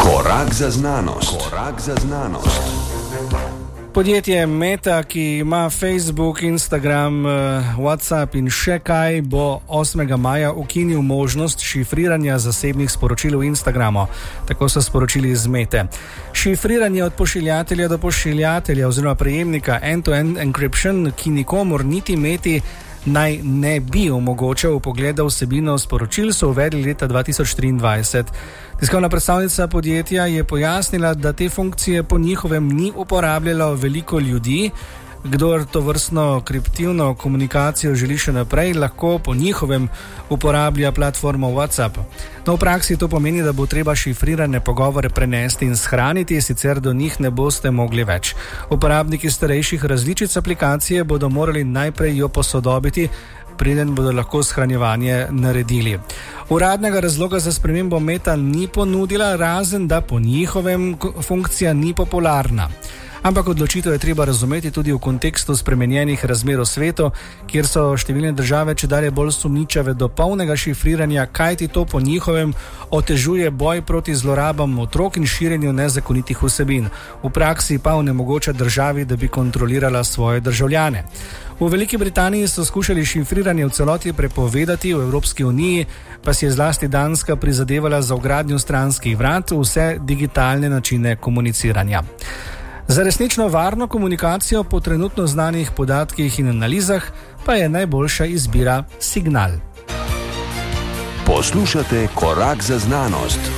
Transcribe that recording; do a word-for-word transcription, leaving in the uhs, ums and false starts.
Korak za znanost. Korak za znanost. Podjetje Meta, ki ima Facebook, Instagram, WhatsApp in še kaj, bo osmega maja ukinil možnost šifriranja zasebnih sporočil v Instagramu. Tako so sporočili iz Mete. Šifriranje od pošiljatelja do pošiljatelja oziroma prejemnika end-to-end encryption, ki nikomur niti Meti naj ne bi omogočal vpogleda vsebino sporočil, so uvedli leta dva tisoč triindvajset. Tiskovna predstavnica podjetja je pojasnila, da te funkcije po njihovem ni uporabljalo veliko ljudi. Kdor to vrstno kriptivno komunikacijo želi še naprej, lahko po njihovem uporablja platformo WhatsApp. No, v praksi to pomeni, da bo treba šifrirane pogovore prenesti in shraniti, sicer do njih ne boste mogli več. Uporabniki starejših različic aplikacije bodo morali najprej jo posodobiti, preden bodo lahko shranjevanje naredili. Uradnega razloga za spremembo Meta ni ponudila, razen da po njihovem funkcija ni popularna. Ampak odločitev je treba razumeti tudi v kontekstu spremenjenih razmer v svetu, kjer so številne države čedalje bolj sumničave do polnega šifriranja, kajti to po njihovem otežuje boj proti zlorabam otrok in širjenju nezakonitih vsebin. V praksi pa onemogoča državi, da bi kontrolirala svoje državljane. V Veliki Britaniji so skušali šifriranje v celoti prepovedati, v Evropski uniji pa si je zlasti Danska prizadevala za vgradnjo stranskih vrat v vse digitalne načine komuniciranja. Za resnično varno komunikacijo po trenutno znanih podatkih in analizah pa je najboljša izbira signal. Poslušate Korak za znanost.